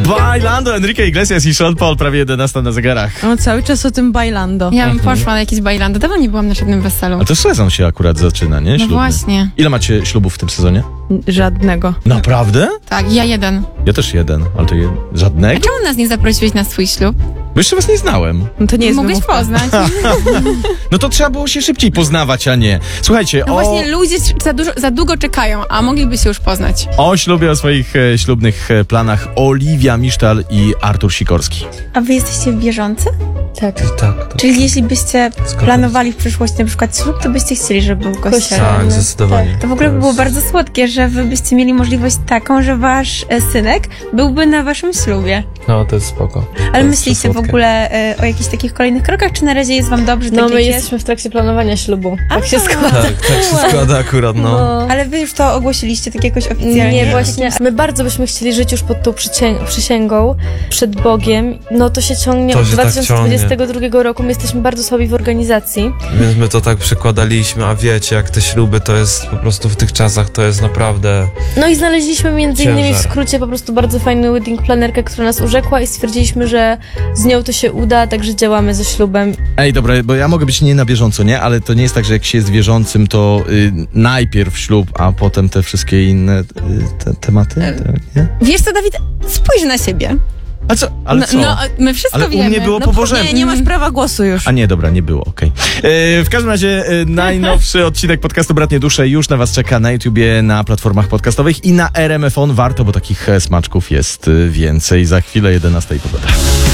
Bailando, Enrique Iglesias i Sean Paul, prawie 11 na zegarach. No cały czas o tym bailando. Ja bym poszła na jakieś bailando. Dawno nie byłam na żadnym weselu. A to sezon się akurat zaczyna, nie? No Ślubny. właśnie. Ile macie ślubów w tym sezonie? Żadnego. Naprawdę? Tak, ja jeden. Ja też jeden, ale to A żadnego? czemu nas nie zaprosiłeś na swój ślub? Bo jeszcze was nie znałem. No to nie jest Mogłeś wymówka. poznać. No to trzeba było się szybciej poznawać, a nie. Słuchajcie, No właśnie, ludzie za długo czekają, a mogliby się już poznać. o ślubie, o swoich ślubnych planach Oliwia Misztal i Artur Sikorski. A wy jesteście wierzący? Tak. Tak. Czyli jeśli byście planowali w przyszłości na przykład ślub, to byście chcieli, żeby był kościelny? Tak, zdecydowanie. To w ogóle by było bardzo słodkie, że wy byście mieli możliwość taką, że wasz synek byłby na waszym ślubie. No, to jest spoko. Ale To jest myślicie w słodkie. ogóle o jakichś takich kolejnych krokach, czy na razie jest wam dobrze, No tak my jak jest? jesteśmy w trakcie planowania ślubu. Tak się składa. Tak się składa akurat, no. Ale wy już to ogłosiliście tak jakoś oficjalnie? Nie, właśnie. My bardzo byśmy chcieli żyć już pod tą przysięgą przed Bogiem. No to się ciągnie To od się tak 2022 roku. My jesteśmy bardzo słabi w organizacji. Więc my to tak przekładaliśmy, a wiecie, jak te śluby to jest po prostu w tych czasach, to jest naprawdę... No i znaleźliśmy między innymi w Ciężar. skrócie po prostu bardzo fajną wedding planerkę, która nas urzekła i stwierdziliśmy, że z nią to się uda, także działamy ze ślubem. Ej, dobra, bo ja mogę być nie na bieżąco, nie? Ale to nie jest tak, że jak się jest wierzącym, to najpierw ślub, a potem te wszystkie inne tematy, nie? Wiesz co, Dawid? Spójrz na siebie. A co? Ale co? No, my wszystko Ale wiemy. u mnie było no, po Bożemu. Nie masz prawa głosu już. A nie, dobra, nie było, okej. W każdym razie najnowszy odcinek podcastu Bratnie Dusze już na was czeka na YouTubie, na platformach podcastowych i na RMF On. Warto, bo takich smaczków jest więcej. Za chwilę 11 pogoda.